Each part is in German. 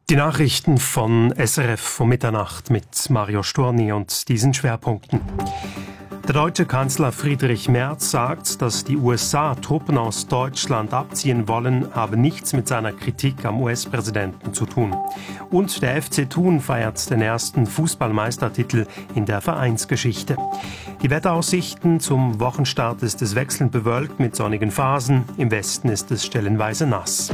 Die Nachrichten von SRF um Mitternacht mit Mario Storni und diesen Schwerpunkten. Der deutsche Kanzler Friedrich Merz sagt, dass die USA Truppen aus Deutschland abziehen wollen, habe nichts mit seiner Kritik am US-Präsidenten zu tun. Und der FC Thun feiert den ersten Fußballmeistertitel in der Vereinsgeschichte. Die Wetteraussichten zum Wochenstart ist es wechselnd bewölkt mit sonnigen Phasen. Im Westen ist es stellenweise nass.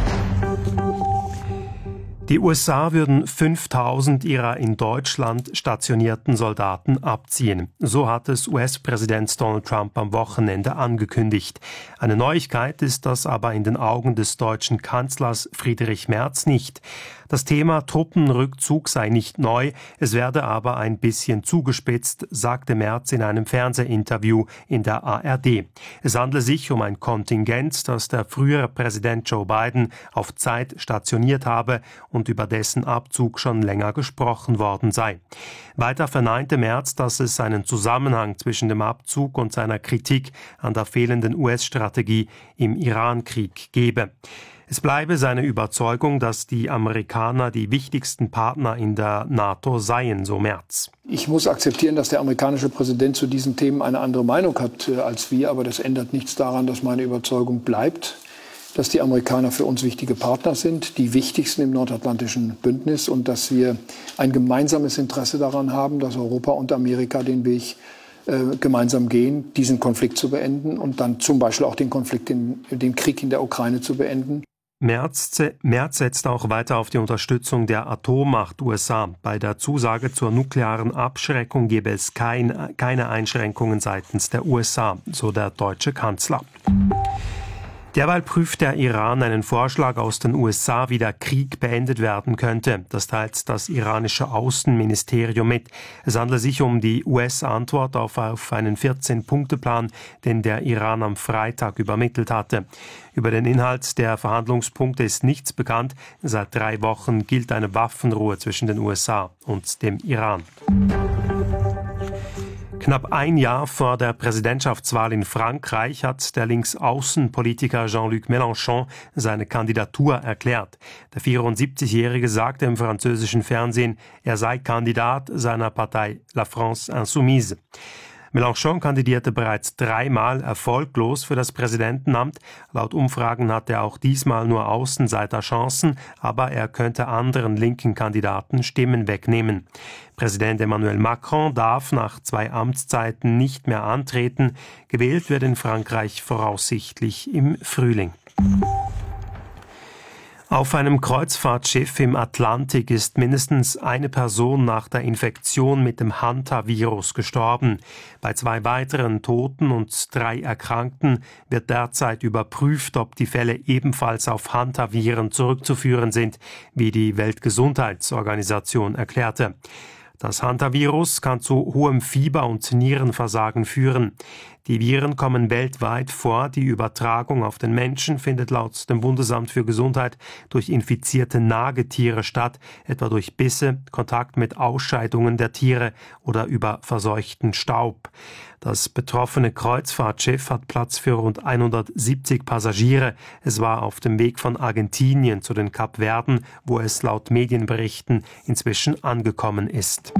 Die USA würden 5.000 ihrer in Deutschland stationierten Soldaten abziehen. So hat es US-Präsident Donald Trump am Wochenende angekündigt. Eine Neuigkeit ist das aber in den Augen des deutschen Kanzlers Friedrich Merz nicht. Das Thema Truppenrückzug sei nicht neu, es werde aber ein bisschen zugespitzt, sagte Merz in einem Fernsehinterview in der ARD. Es handle sich um ein Kontingent, das der frühere Präsident Joe Biden auf Zeit stationiert habe und über dessen Abzug schon länger gesprochen worden sei. Weiter verneinte Merz, dass es einen Zusammenhang zwischen dem Abzug und seiner Kritik an der fehlenden US-Strategie im Iran-Krieg gebe. Es bleibe seine Überzeugung, dass die Amerikaner die wichtigsten Partner in der NATO seien, so Merz. Ich muss akzeptieren, dass der amerikanische Präsident zu diesen Themen eine andere Meinung hat als wir, aber das ändert nichts daran, dass meine Überzeugung bleibt, dass die Amerikaner für uns wichtige Partner sind, die wichtigsten im nordatlantischen Bündnis und dass wir ein gemeinsames Interesse daran haben, dass Europa und Amerika den Weg gemeinsam gehen, diesen Konflikt zu beenden und dann zum Beispiel auch den Krieg in der Ukraine zu beenden. Merz setzt auch weiter auf die Unterstützung der Atommacht USA. Bei der Zusage zur nuklearen Abschreckung gebe es keine Einschränkungen seitens der USA, so der deutsche Kanzler. Derweil prüft der Iran einen Vorschlag aus den USA, wie der Krieg beendet werden könnte. Das teilt das iranische Außenministerium mit. Es handelt sich um die US-Antwort auf einen 14-Punkte-Plan, den der Iran am Freitag übermittelt hatte. Über den Inhalt der Verhandlungspunkte ist nichts bekannt. Seit 3 Wochen gilt eine Waffenruhe zwischen den USA und dem Iran. Knapp ein Jahr vor der Präsidentschaftswahl in Frankreich hat der Linksaußenpolitiker Jean-Luc Mélenchon seine Kandidatur erklärt. Der 74-Jährige sagte im französischen Fernsehen, er sei Kandidat seiner Partei La France Insoumise. Mélenchon kandidierte bereits 3-mal erfolglos für das Präsidentenamt. Laut Umfragen hatte er auch diesmal nur Außenseiterchancen, aber er könnte anderen linken Kandidaten Stimmen wegnehmen. Präsident Emmanuel Macron darf nach 2 Amtszeiten nicht mehr antreten. Gewählt wird in Frankreich voraussichtlich im Frühling. Auf einem Kreuzfahrtschiff im Atlantik ist mindestens eine Person nach der Infektion mit dem Hantavirus gestorben. Bei 2 weiteren Toten und 3 Erkrankten wird derzeit überprüft, ob die Fälle ebenfalls auf Hantaviren zurückzuführen sind, wie die Weltgesundheitsorganisation erklärte. Das Hantavirus kann zu hohem Fieber und Nierenversagen führen. Die Viren kommen weltweit vor. Die Übertragung auf den Menschen findet laut dem Bundesamt für Gesundheit durch infizierte Nagetiere statt, etwa durch Bisse, Kontakt mit Ausscheidungen der Tiere oder über verseuchten Staub. Das betroffene Kreuzfahrtschiff hat Platz für rund 170 Passagiere. Es war auf dem Weg von Argentinien zu den Kapverden, wo es laut Medienberichten inzwischen angekommen ist.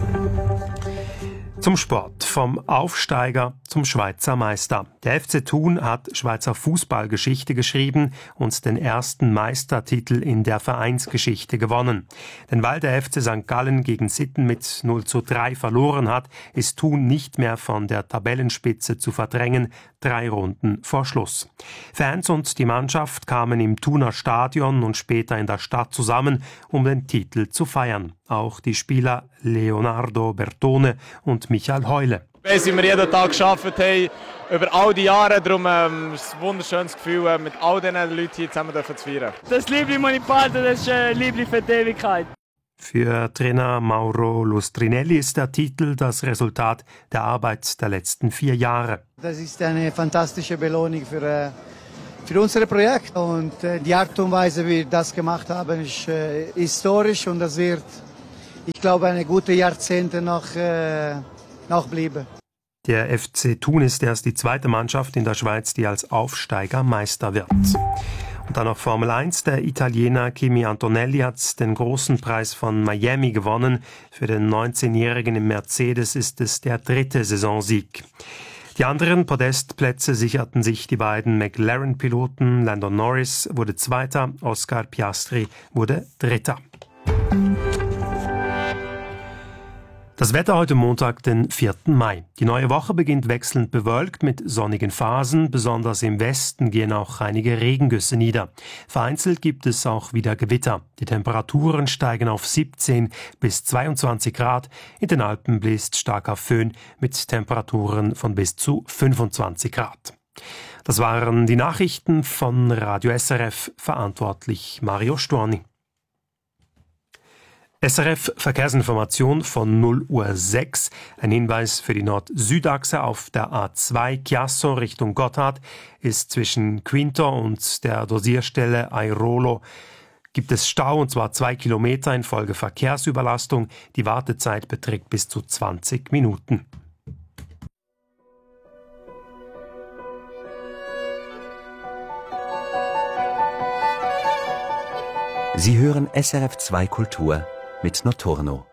Zum Sport. Vom Aufsteiger zum Schweizer Meister. Der FC Thun hat Schweizer Fußballgeschichte geschrieben und den ersten Meistertitel in der Vereinsgeschichte gewonnen. Denn weil der FC St. Gallen gegen Sitten mit 0:3 verloren hat, ist Thun nicht mehr von der Tabellenspitze zu verdrängen, 3 Runden vor Schluss. Fans und die Mannschaft kamen im Thuner Stadion und später in der Stadt zusammen, um den Titel zu feiern. Auch die Spieler Leonardo Bertone und Michael Heule. Wie wir jeden Tag gearbeitet haben, über all die Jahre. Darum ist es ein wunderschönes Gefühl, mit all diesen Leuten hier zusammen zu feiern. Das Liebling, meine Partner, das ist ein Liebling für die Ewigkeit. Für Trainer Mauro Lustrinelli ist der Titel das Resultat der Arbeit der letzten 4 Jahre. Das ist eine fantastische Belohnung für unser Projekt. Und die Art und Weise, wie wir das gemacht haben, ist historisch und das wird, ich glaube, eine gute Jahrzehnte noch bleiben. Der FC Thun ist erst die 2. Mannschaft in der Schweiz, die als Aufsteiger Meister wird. Und dann noch Formel 1. Der Italiener Kimi Antonelli hat den großen Preis von Miami gewonnen. Für den 19-Jährigen im Mercedes ist es der 3. Saisonsieg. Die anderen Podestplätze sicherten sich die beiden McLaren-Piloten. Lando Norris wurde Zweiter, Oscar Piastri wurde Dritter. Das Wetter heute Montag, den 4. Mai. Die neue Woche beginnt wechselnd bewölkt mit sonnigen Phasen. Besonders im Westen gehen auch einige Regengüsse nieder. Vereinzelt gibt es auch wieder Gewitter. Die Temperaturen steigen auf 17 bis 22 Grad. In den Alpen bläst starker Föhn mit Temperaturen von bis zu 25 Grad. Das waren die Nachrichten von Radio SRF, verantwortlich Mario Storni. SRF Verkehrsinformation von 0:06 Uhr. Ein Hinweis für die Nord-Süd-Achse auf der A2 Chiasso Richtung Gotthard ist zwischen Quinto und der Dosierstelle Airolo gibt es Stau, und zwar 2 Kilometer infolge Verkehrsüberlastung. Die Wartezeit beträgt bis zu 20 Minuten. Sie hören SRF 2 Kultur mit Notorno.